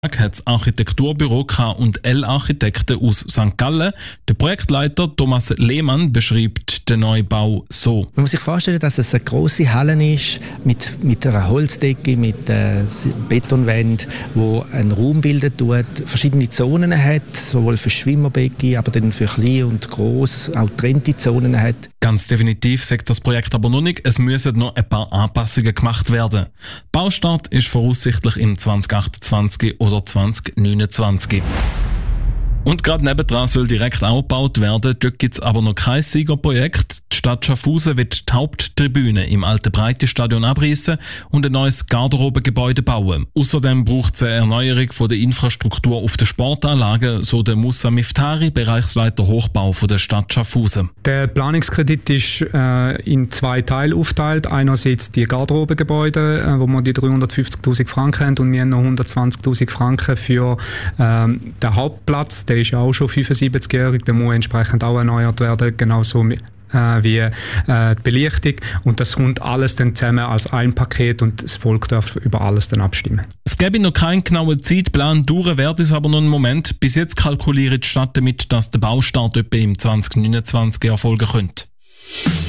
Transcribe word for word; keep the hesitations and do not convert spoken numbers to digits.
hat das Architekturbüro K und L Architekten aus Sankt Gallen. Der Projektleiter Thomas Lehmann beschreibt den Neubau so. Man muss sich vorstellen, dass es eine grosse Halle ist mit, mit einer Holzdecke, mit äh, Betonwänden, wo einen Raum bildet, tut, verschiedene Zonen hat, sowohl für Schwimmerbecken, aber dann für klein und gross auch getrennte Zonen hat. Ganz definitiv sagt das Projekt aber noch nicht. Es müssen noch ein paar Anpassungen gemacht werden. Baustart ist voraussichtlich im zwanzig achtundzwanzig oder zwanzig neunundzwanzig. Und gerade nebendran soll direkt auch gebaut werden. Dort gibt es aber noch kein Siegerprojekt. Die Stadt Schaffhausen wird die Haupttribüne im alten Breite-Stadion abreißen und ein neues Garderobengebäude bauen. Außerdem braucht es eine Erneuerung von der Infrastruktur auf den Sportanlagen, so der Moussa Miftari, Bereichsleiter Hochbau von der Stadt Schaffhausen. Der Planungskredit ist äh, in zwei Teile aufgeteilt. Einerseits die Garderobengebäude, äh, wo wir die dreihundertfünfzigtausend Franken haben, und wir haben noch hundertzwanzigtausend Franken für äh, den Hauptplatz. Der ist ja auch schon fünfundsiebzigjährig, der muss entsprechend auch erneuert werden, genauso äh, wie äh, die Belichtung. Und das kommt alles dann zusammen als ein Paket und das Volk darf über alles dann abstimmen. Es gäbe noch keinen genauen Zeitplan, dauern wird es aber noch einen Moment. Bis jetzt kalkuliert die Stadt damit, dass der Baustart etwa im zwanzig neunundzwanzig erfolgen könnte.